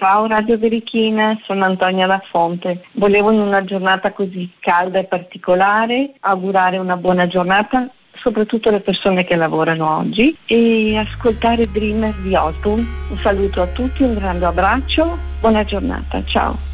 Ciao Radio Berichina, sono Antonia La Fonte. Volevo in una giornata così calda e particolare augurare una buona giornata, soprattutto alle persone che lavorano oggi, e ascoltare Dreamer di Autumn. Un saluto a tutti, un grande abbraccio, buona giornata, ciao.